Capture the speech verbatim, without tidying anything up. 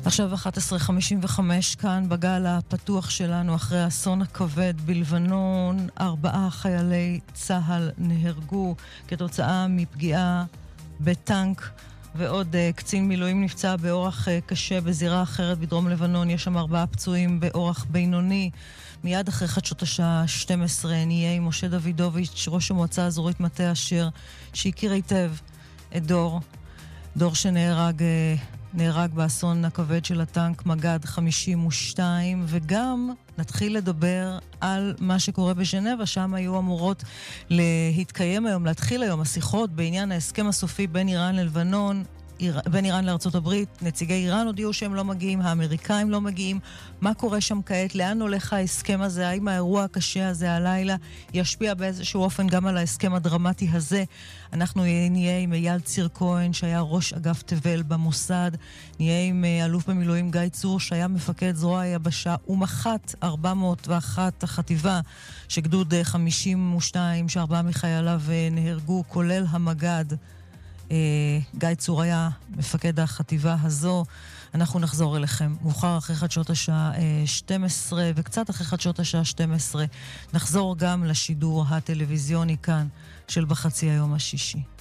עכשיו אחת עשרה חמישים וחמש כאן בגל הפתוח שלנו אחרי האסון הכבד בלבנון. ארבעה חיילי צהל נהרגו כתוצאה מפגיעה בטנק, ועוד uh, קצין מילואים נפצע באורח uh, קשה בזירה אחרת בדרום לבנון. יש שם ארבעה פצועים באורח בינוני. מיד אחרי חדשות השעה שתים עשרה נהיה עם משה דוידוביץ', ראש המועצה האזורית מטה אשר, שהכיר היטב את דור דור שנהרג uh, נהרג באסון הכבד של הטנק מגד חמישים ושתיים, וגם נתחיל לדבר על מה שקורה בז'נבה. שם היו אמורות להתקיים היום, להתחיל היום השיחות בעניין ההסכם הסופי בין איראן ללבנון, בין איראן לארצות הברית. נציגי איראן הודיעו שהם לא מגיעים, האמריקאים לא מגיעים. מה קורה שם כעת? לאן הולך ההסכם הזה? האם האירוע הקשה הזה הלילה ישפיע באיזשהו אופן גם על ההסכם הדרמטי הזה? אנחנו נהיה עם אייל ציר כהן, שהיה ראש אגף תבל במוסד. נהיה עם אלוף במילואים גיא צור, שהיה מפקד זרוע היבשה ומח"ט ארבע מאות ואחת החטיבה, שגדוד חמישים ושתיים, שארבעה מחייליו נהרגו, כולל המגד. גיא צור היה מפקד החטיבה הזו. אנחנו נחזור אליכם מאוחר אחרי חדשות השעה שתים עשרה, וקצת אחרי חדשות השעה שתים עשרה נחזור גם לשידור הטלוויזיוני כאן של בחצי היום השישי.